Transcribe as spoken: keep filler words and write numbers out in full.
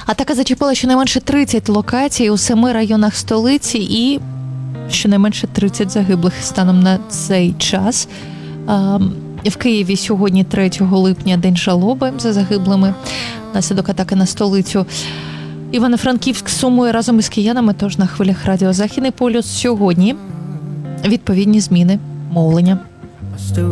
Атака зачепила щонайменше тридцять локацій у семи районах столиці і щонайменше тридцять загиблих станом на цей час. В Києві сьогодні, третього липня, день жалоби за загиблими внаслідок атаки на столицю. Івано-Франківськ сумує разом із киянами, тож на хвилях радіо «Західний полюс» сьогодні відповідні зміни мовлення.